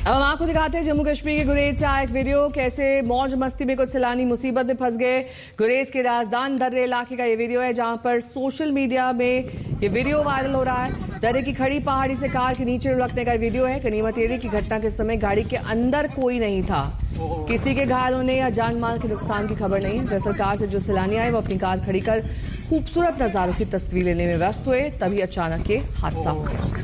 अब हम आपको दिखाते हैं जम्मू कश्मीर के गुरेज से आया एक वीडियो, कैसे मौज मस्ती में कुछ सैलानी मुसीबत में फंस गए। गुरेज के राजदान दर्रे इलाके का ये वीडियो है, जहां पर सोशल मीडिया में ये वीडियो वायरल हो रहा है। दर्रे की खड़ी पहाड़ी से कार के नीचे लुढ़कने का वीडियो है। गनीमत ये की घटना के समय गाड़ी के अंदर कोई नहीं था, किसी के घायल होने या जान माल के नुकसान की खबर नहीं है। दरअसल कार से जो सैलानी आए वो अपनी कार खड़ी कर खूबसूरत नजारों की तस्वीर लेने में व्यस्त हुए, तभी अचानक ये हादसा हो गया।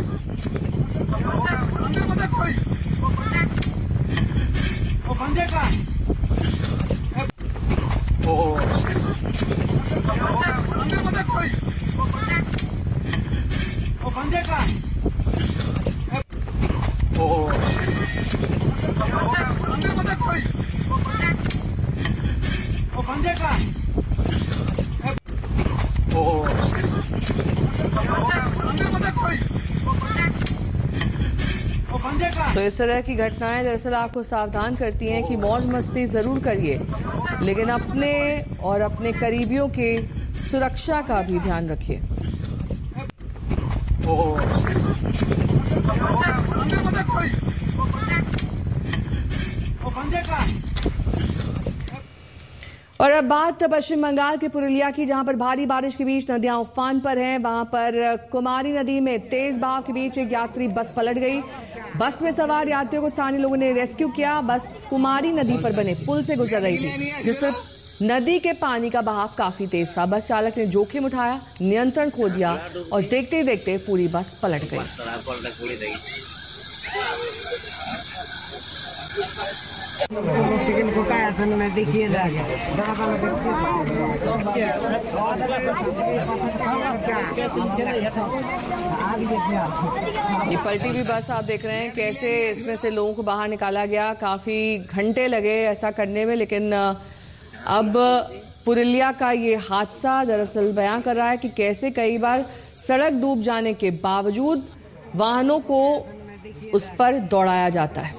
तो इस तरह की घटनाएं दरअसल आपको सावधान करती हैं कि मौज मस्ती जरूर करिए, लेकिन अपने और अपने करीबियों की सुरक्षा का भी ध्यान रखिए। और अब बात पश्चिम बंगाल के पुरुलिया की, जहां पर भारी बारिश के बीच नदियां उफान पर हैं। वहां पर कुमारी नदी में तेज बहाव के बीच एक यात्री बस पलट गई। बस में सवार यात्रियों को स्थानीय लोगों ने रेस्क्यू किया। बस कुमारी नदी पर बने पुल से गुजर रही थी, जिससे नदी के पानी का बहाव काफी तेज था। बस चालक ने जोखिम उठाया, नियंत्रण खो दिया और देखते ही देखते पूरी बस पलट गई। ये पलटी हुई बस आप देख रहे हैं कैसे इसमें से लोगों को बाहर निकाला गया। काफी घंटे लगे ऐसा करने में, लेकिन अब पुरुलिया का ये हादसा दरअसल बयां कर रहा है कि कैसे कई बार सड़क डूब जाने के बावजूद वाहनों को उस पर दौड़ाया जाता है।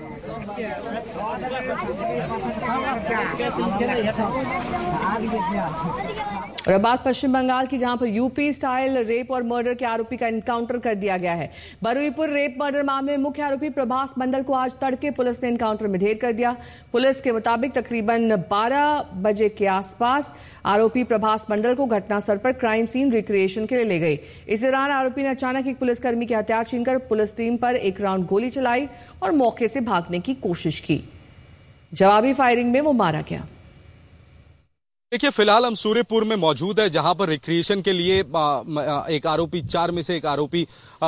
और अब बात पश्चिम बंगाल की, जहां पर यूपी स्टाइल रेप और मर्डर के आरोपी का एनकाउंटर कर दिया गया है। बरुईपुर रेप मर्डर मामले में मुख्य आरोपी प्रभास मंडल को आज तड़के पुलिस ने एनकाउंटर में ढेर कर दिया। पुलिस के मुताबिक तकरीबन 12 बजे के आसपास आरोपी प्रभास मंडल को घटनास्थल पर क्राइम सीन रिक्रिएशन के लिए ले गई। इस दौरान आरोपी ने अचानक एक पुलिसकर्मी के हथियार छीनकर पुलिस टीम पर एक राउंड गोली चलाई और मौके से भागने की कोशिश की। जवाबी फायरिंग में वो मारा गया। देखिए, फिलहाल हम सूर्यपुर में मौजूद है, जहां पर रिक्रिएशन के लिए एक आरोपी, 4 में से एक आरोपी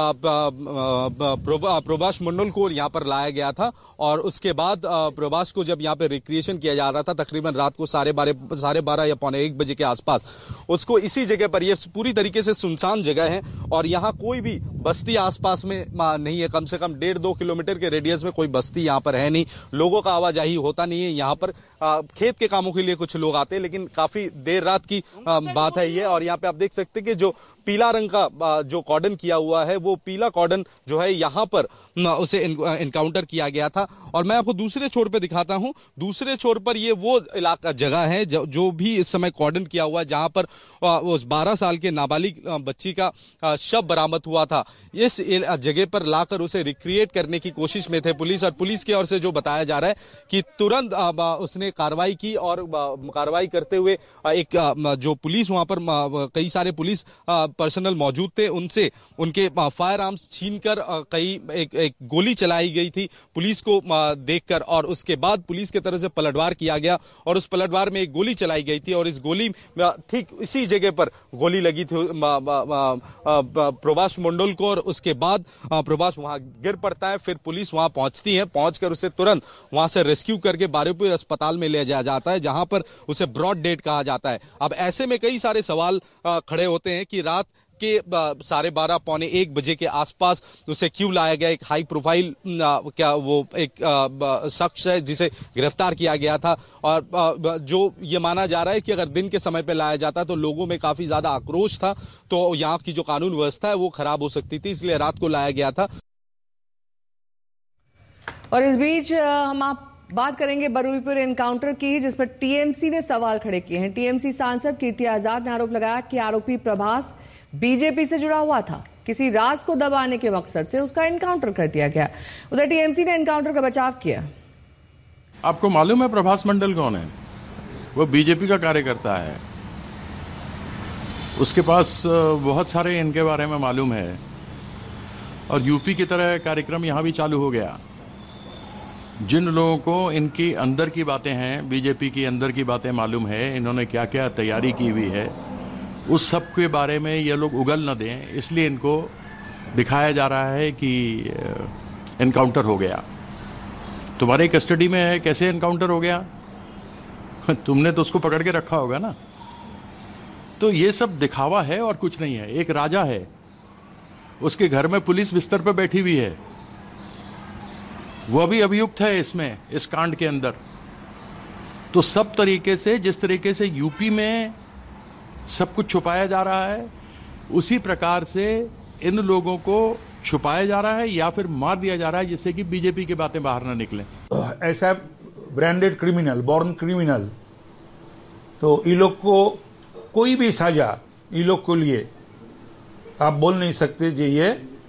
प्रभास मंडल को यहां पर लाया गया था। और उसके बाद प्रभास को जब यहां पर रिक्रिएशन किया जा रहा था, तकरीबन रात को 12:30 या 1:45 बजे के आसपास, उसको इसी जगह पर, यह पूरी तरीके से सुनसान जगह है और यहाँ कोई भी बस्ती आसपास में नहीं है। कम से कम 1.5-2 किलोमीटर के रेडियस में कोई बस्ती यहाँ पर है नहीं, लोगों का आवाजाही होता नहीं है। यहाँ पर खेत के कामों के लिए कुछ लोग आते हैं, लेकिन काफी देर रात की बात है ये। और यहाँ पे आप देख सकते हैं कि जो पीला रंग का जो कॉर्डन किया हुआ है, वो पीला कॉर्डन जो है यहाँ पर उसे एनकाउंटर किया गया था। और मैं आपको दूसरे छोर पे दिखाता हूँ। दूसरे छोर पर ये वो इलाका जगह है जो भी इस समय कॉर्डन किया हुआ है, जहां पर उस 12 साल के नाबालिग बच्ची का शव बरामद हुआ था। इस जगह पर लाकर उसे रिक्रिएट करने की कोशिश में थे पुलिस। और पुलिस की ओर से जो बताया जा रहा है कि तुरंत उसने कार्रवाई की और कार्रवाई करते हुए एक जो पुलिस वहां पर कई सारे पुलिस पर्सनल मौजूद थे, उनसे उनके फायर आर्म्स छीनकर एक गोली चलाई गई थी पुलिस को देखकर। और उसके बाद पुलिस की तरफ से पलटवार किया गया और उस पलटवार में एक गोली चलाई गई थी और इस गोली ठीक इसी जगह पर गोली लगी थी प्रभास मंडल को। और उसके बाद प्रभास वहां गिर पड़ता है। फिर पुलिस वहां पहुंचती है, पहुंचकर उसे तुरंत वहां से रेस्क्यू करके बारुईपुर अस्पताल में ले जाया जाता है, जहां पर उसे ब्रॉड डेड कहा जाता है। अब ऐसे में कई सारे सवाल खड़े होते हैं कि रात के 12:30 पौने 1 बजे के आसपास उसे क्यों लाया गया। एक हाई प्रोफाइल क्या वो एक शख्स है जिसे गिरफ्तार किया गया था। और जो ये माना जा रहा है कि अगर दिन के समय पे लाया जाता तो लोगों में काफी ज्यादा आक्रोश था, तो यहाँ की जो कानून व्यवस्था है वो खराब हो सकती थी, इसलिए रात को लाया गया था। और इस बीच हम बात करेंगे बरुईपुर एनकाउंटर की, जिस पर टीएमसी ने सवाल खड़े किए हैं। टीएमसी सांसद कीर्ति आजाद ने आरोप लगाया कि आरोपी प्रभास बीजेपी से जुड़ा हुआ था। किसी राज को दबाने के मकसद से उसका एनकाउंटर कर दिया गया। उधर टीएमसी ने एनकाउंटर का बचाव किया। आपको मालूम है प्रभास मंडल कौन है? वो बीजेपी का कार्यकर्ता है। उसके पास बहुत सारे इनके बारे में मालूम है और यूपी की तरह कार्यक्रम यहाँ भी चालू हो गया। जिन लोगों को इनकी अंदर की बातें हैं, बीजेपी की अंदर की बातें मालूम है, इन्होंने क्या क्या तैयारी की हुई है, उस सब के बारे में ये लोग उगल न दें, इसलिए इनको दिखाया जा रहा है कि एनकाउंटर हो गया। तुम्हारे कस्टडी में है, कैसे एनकाउंटर हो गया? तुमने तो उसको पकड़ के रखा होगा ना। तो ये सब दिखावा है और कुछ नहीं है। एक राजा है, उसके घर में पुलिस बिस्तर पर बैठी हुई है, वह भी अभियुक्त है इसमें, इस कांड के अंदर। तो सब तरीके से, जिस तरीके से यूपी में सब कुछ छुपाया जा रहा है, उसी प्रकार से इन लोगों को छुपाया जा रहा है या फिर मार दिया जा रहा है, जिससे कि बीजेपी की बातें बाहर ना निकलें। ऐसा ब्रांडेड क्रिमिनल, बॉर्न क्रिमिनल, तो ये लोग को कोई भी सजा ये लोग को लिए आप बोल नहीं सकते जी ये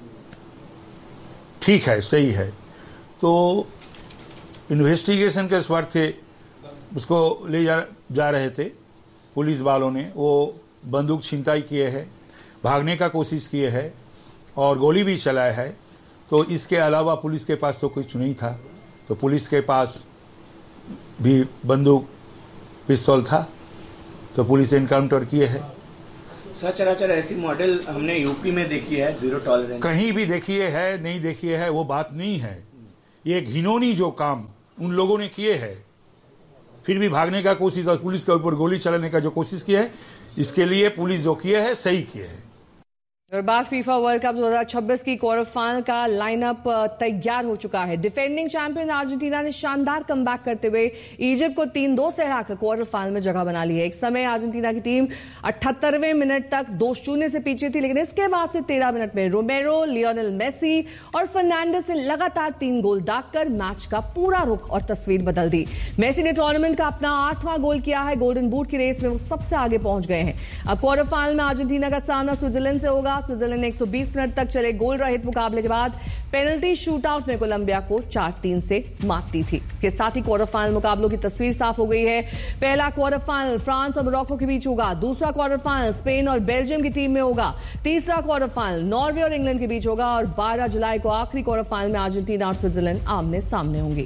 ठीक है, सही है। तो इन्वेस्टिगेशन के स्वार्थे उसको ले जा रहे थे पुलिस वालों ने। वो बंदूक छिनताई किए हैं, भागने का कोशिश किए हैं और गोली भी चलाया है। तो इसके अलावा पुलिस के पास तो कुछ नहीं था, तो पुलिस के पास भी बंदूक पिस्तौल था, तो पुलिस एनकाउंटर किए है। सचराचर ऐसी मॉडल हमने यूपी में देखी है, जीरो टॉलरेंस। कहीं भी देखिए है, नहीं देखिए है, वो बात नहीं है। ये घिनौनी जो काम उन लोगों ने किए हैं, फिर भी भागने का कोशिश और पुलिस के ऊपर गोली चलाने का जो कोशिश की है, इसके लिए पुलिस जो किए है सही किए है। और बात फीफा वर्ल्ड कप 2026 की क्वार्टर फाइनल का लाइनअप तैयार हो चुका है। डिफेंडिंग चैंपियन अर्जेंटीना ने शानदार कमबैक करते हुए इजिप्ट को 3-2 से हराकर क्वार्टर फाइनल में जगह बना ली है। एक समय अर्जेंटीना की टीम 78वें मिनट तक 2-0 से पीछे थी, लेकिन इसके बाद से 13 मिनट में रोमेरो, लियोनेल मेसी और फर्नांडेस ने लगातार 3 गोल दागकर मैच का पूरा रुख और तस्वीर बदल दी। मेसी ने टूर्नामेंट का अपना 8वां गोल किया है। गोल्डन बूट की रेस में वो सबसे आगे पहुंच गए हैं। अब क्वार्टर फाइनल में अर्जेंटीना का सामना स्विट्जरलैंड से होगा। स्विट्जरलैंड ने 120 मिनट तक चले गोल रहित मुकाबले के बाद पेनल्टी शूटआउट में कोलंबिया को 4-3 से मात दी थी। इसके साथ ही क्वार्टर फाइनल मुकाबलों की तस्वीर साफ हो गई है। पहला क्वार्टर फाइनल फ्रांस और मोरक्को के बीच होगा। दूसरा क्वार्टर फाइनल स्पेन और बेल्जियम की टीम में होगा। तीसरा क्वार्टर फाइनल नॉर्वे और इंग्लैंड के बीच होगा और 12 जुलाई को आखिरी क्वार्टर फाइनल में अर्जेंटीना और स्विट्जरलैंड आमने सामने होंगी।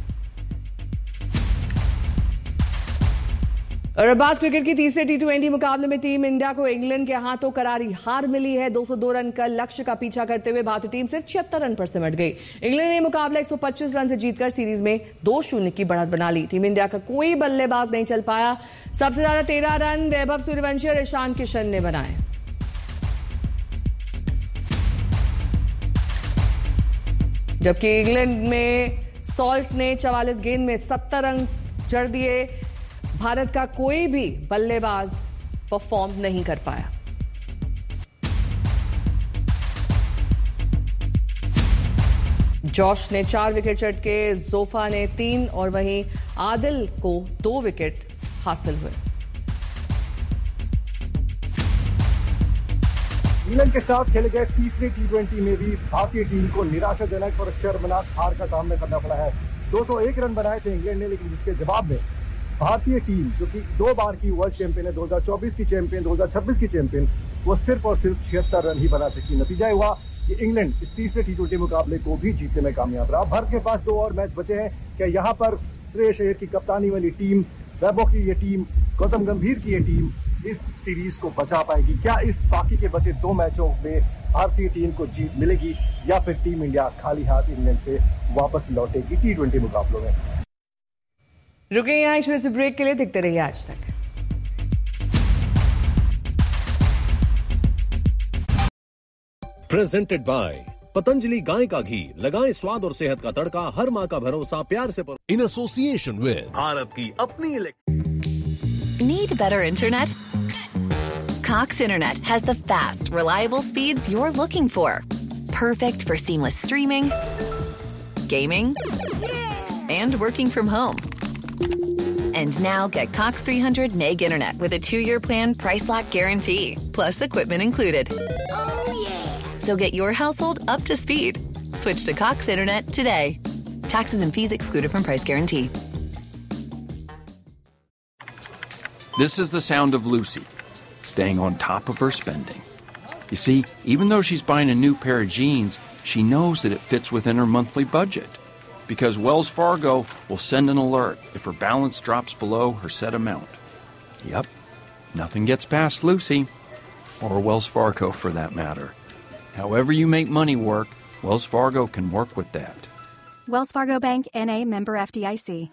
और अब बात क्रिकेट की तीसरे T20 मुकाबले में टीम इंडिया को इंग्लैंड के हाथों करारी हार मिली है। 202 रन का लक्ष्य का पीछा करते हुए भारतीय टीम सिर्फ 76 रन पर सिमट गई। इंग्लैंड ने मुकाबला 125 रन से जीतकर सीरीज में 2-0 की बढ़त बना ली। टीम इंडिया का कोई बल्लेबाज नहीं चल पाया। सबसे ज्यादा 13 रन वैभव सूर्यवंशी और ईशान किशन ने बनाए। जबकि इंग्लैंड में सॉल्ट ने 44 गेंद में 70 रन जड़ दिए। भारत का कोई भी बल्लेबाज परफॉर्म नहीं कर पाया। जॉश ने 4 विकेट चटके, जोफा ने 3 और वहीं आदिल को 2 विकेट हासिल हुए। इंग्लैंड के साथ खेले गए तीसरे T20 में भी भारतीय टीम को निराशाजनक और शर्मनाक हार का सामना करना पड़ा है। 201 रन बनाए थे इंग्लैंड ने, लेकिन जिसके जवाब में भारतीय टीम, जो कि 2 बार की वर्ल्ड चैंपियन है, 2024 की चैंपियन, 2026 की चैंपियन, वो सिर्फ और सिर्फ 76 रन ही बना सकी। नतीजा हुआ कि इंग्लैंड इस तीसरे T20 मुकाबले को भी जीतने में कामयाब रहा। भारत के पास 2 और मैच बचे हैं। क्या यहाँ पर श्रेयस अय्यर की कप्तानी वाली टीम, वैभव की ये टीम, गौतम गंभीर की ये टीम इस सीरीज को बचा पाएगी? क्या इस बाकी के बचे 2 मैचों में भारतीय टीम को जीत मिलेगी या फिर टीम इंडिया खाली हाथ इंग्लैंड से वापस लौटेगी T20 मुकाबलों में? रुके यहाँ एक छोटे से ब्रेक के लिए। देखते रहिए आज तक। प्रेजेंटेड बाय पतंजलि गाय का घी। लगाएं स्वाद और सेहत का तड़का। हर माँ का भरोसा प्यार से इन एसोसिएशन विद भारत की अपनी Need better internet? Cox Internet has the fast, reliable speeds you're looking for. Perfect for seamless streaming, gaming, and working from home. And now get Cox 300 meg internet with a 2-year plan price lock guarantee, plus equipment included. So get your household up to speed. Switch to Cox Internet today. Taxes and fees excluded from price guarantee. This is the sound of Lucy, staying on top of her spending. You see, even though she's buying a new pair of jeans, she knows that it fits within her monthly budget. Because Wells Fargo will send an alert if her balance drops below her set amount. Yep, nothing gets past Lucy, or Wells Fargo for that matter. However you make money work, Wells Fargo can work with that. Wells Fargo Bank, N.A., member FDIC.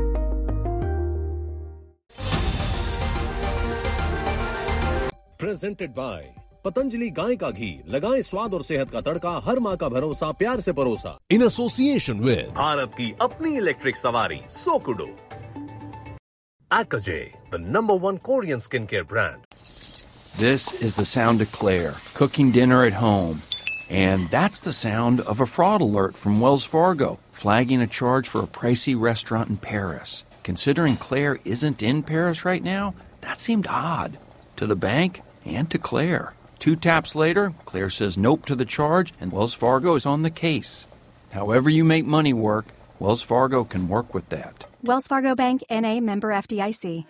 Presented by Patanjali गाय का घी, लगाएं स्वाद और सेहत का तड़का, हर माँ का भरोसा, प्यार से परोसा। इन एसोसिएशन विद भारत की अपनी इलेक्ट्रिक सवारी सोकुडो, Akaje, the #1 Korean skincare brand. This is the sound of Claire cooking dinner at home. And that's the sound of a fraud alert from Wells Fargo, flagging a charge for a pricey restaurant in Paris. Considering Claire isn't in Paris right now, that seemed odd to the bank and to Claire. 2 taps later, Claire says nope to the charge, and Wells Fargo is on the case. However you make money work, Wells Fargo can work with that. Wells Fargo Bank, N.A., member FDIC.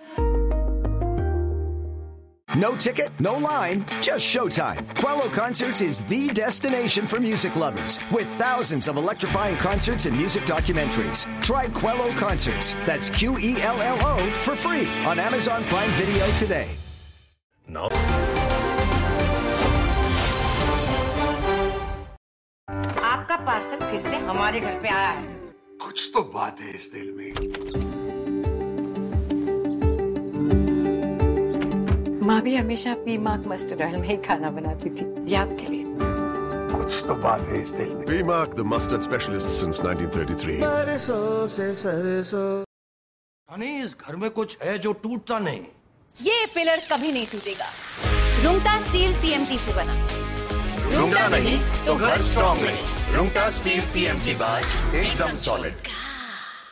No ticket, no line, just showtime. Quello Concerts is the destination for music lovers, with thousands of electrifying concerts and music documentaries. Try Quello Concerts, that's QELLO, for free on Amazon Prime Video today. Now, आपका parcel फिर से हमारे घर पे आया है। कुछ तो बात है इस दिल में। माँ भी हमेशा पी मार्क मस्टर्ड ऑयल में ही खाना बनाती थी, ये आपके लिए। कुछ तो बात है इस दिल में। P Mark, the mustard specialist since 1933. Honey, इस घर में कुछ है जो टूटता नहीं। ये पिलर कभी नहीं टूटेगा। रुंगटा स्टील TMT से बना। रुंगटा नहीं तो घर स्ट्रॉन्ग नहीं। रुंगटा स्टील TMT बार एकदम सॉलिड।